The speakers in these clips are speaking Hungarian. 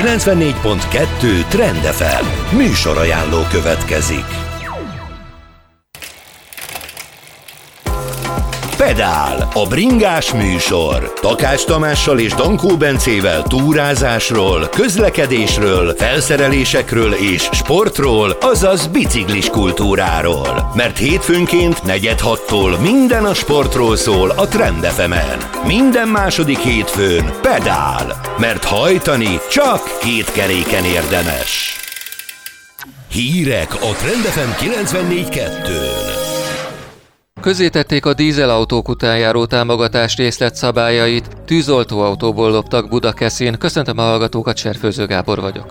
94.2 Trend FM műsorajánló következik. Pedál, a bringás műsor. Takács Tamással és Dankó Bencével túrázásról, közlekedésről, felszerelésekről és sportról, azaz biciklis kultúráról. Mert hétfőnként 4-6-tól minden a sportról szól a Trend FM-en. Minden második hétfőn pedál, mert hajtani csak két keréken érdemes. Hírek a Trend FM 94.2-n. Közzétették a dízelautók után járó támogatás részletszabályait, tűzoltóautóból loptak Budakeszin. Köszöntöm a hallgatókat, Serfőző Gábor vagyok.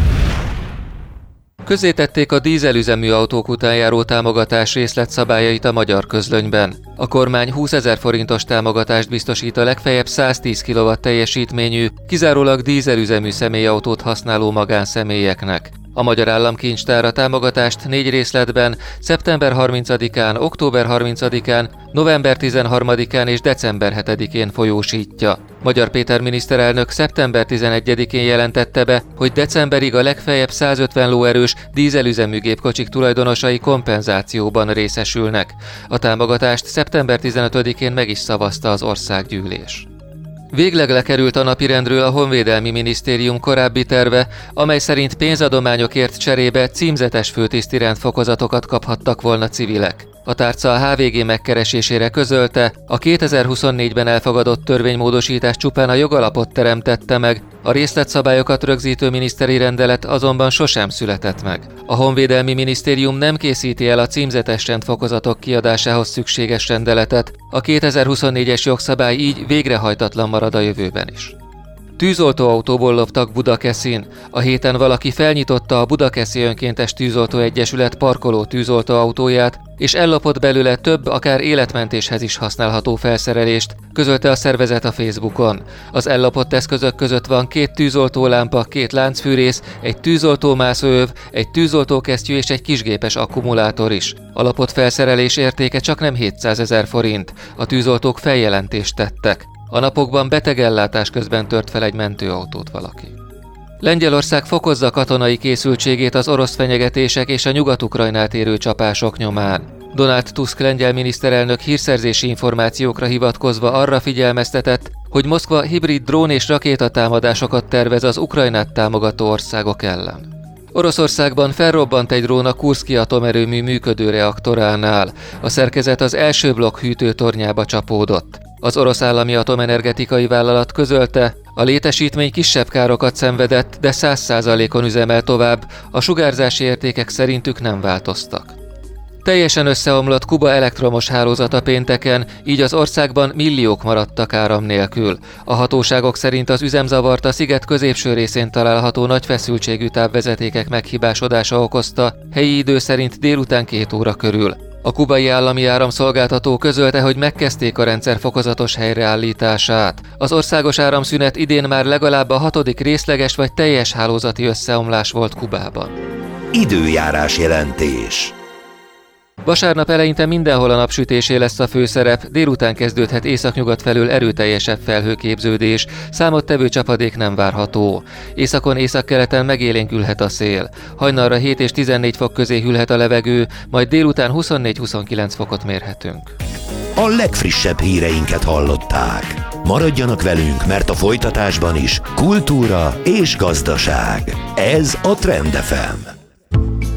Közzétették a dízelüzemű autók után járó támogatás részletszabályait a Magyar Közlönyben. A kormány 20 000 forintos támogatást biztosít a legfeljebb 110 kW teljesítményű, kizárólag dízelüzemű személyautót használó magánszemélyeknek. A Magyar Államkincstár a támogatást 4 részletben, szeptember 30-án, október 30-án, november 13-án és december 7-én folyósítja. Magyar Péter miniszterelnök szeptember 11-én jelentette be, hogy decemberig a legfeljebb 150 lóerős dízelüzemű gépkocsik tulajdonosai kompenzációban részesülnek. A támogatást szeptember 15-én meg is szavazta az országgyűlés. Végleg lekerült a napirendről a Honvédelmi Minisztérium korábbi terve, amely szerint pénzadományokért cserébe címzetes főtiszti rendfokozatokat kaphattak volna civilek. A tárca a HVG megkeresésére közölte, a 2024-ben elfogadott törvénymódosítás csupán a jogalapot teremtette meg, a részletszabályokat rögzítő miniszteri rendelet azonban sosem született meg. A Honvédelmi Minisztérium nem készíti el a címzetes rendfokozatok kiadásához szükséges rendeletet, a 2024-es jogszabály így végrehajtatlan marad a jövőben is. Tűzoltóautóból loptak Budakeszin. A héten valaki felnyitotta a Budakeszi Önkéntes Tűzoltó Egyesület parkoló tűzoltóautóját, és ellopott belőle több, akár életmentéshez is használható felszerelést, közölte a szervezet a Facebookon. Az ellopott eszközök között van 2 tűzoltólámpa, 2 láncfűrész, egy tűzoltómászóöv, egy tűzoltókesztyű és egy kisgépes akkumulátor is. A lopott felszerelés értéke csaknem 700 000 forint. A tűzoltók feljelentést tettek. A napokban betegellátás közben tört fel egy mentőautót valaki. Lengyelország fokozza katonai készültségét az orosz fenyegetések és a Nyugat-Ukrajnát érő csapások nyomán. Donald Tusk lengyel miniszterelnök hírszerzési információkra hivatkozva arra figyelmeztetett, hogy Moszkva hibrid drón és rakétatámadásokat tervez az Ukrajnát támogató országok ellen. Oroszországban felrobbant egy drón a Kurszki atomerőmű működő reaktoránál. A szerkezet az első blokk hűtőtornyába csapódott. Az orosz állami atomenergetikai vállalat közölte, a létesítmény kisebb károkat szenvedett, de 100%-on üzemel tovább, a sugárzási értékek szerintük nem változtak. Teljesen összeomlott Kuba elektromos hálózata pénteken, így az országban milliók maradtak áram nélkül. A hatóságok szerint az üzemzavart a sziget középső részén található nagy feszültségű távvezetékek meghibásodása okozta, helyi idő szerint délután 2 óra körül. A kubai állami áramszolgáltató közölte, hogy megkezdték a rendszer fokozatos helyreállítását. Az országos áramszünet idén már legalább a 6. részleges vagy teljes hálózati összeomlás volt Kubában. Időjárás jelentés. Vasárnap eleinte mindenhol a napsütésé lesz a főszerep, délután kezdődhet északnyugat felől erőteljesebb felhőképződés, számottevő csapadék nem várható. Északon északkeleten megélénkülhet a szél. Hajnalra 7 és 14 fok közé hűlhet a levegő, majd délután 24-29 fokot mérhetünk. A legfrissebb híreinket hallották. Maradjanak velünk, mert a folytatásban is kultúra és gazdaság. Ez a Trend FM.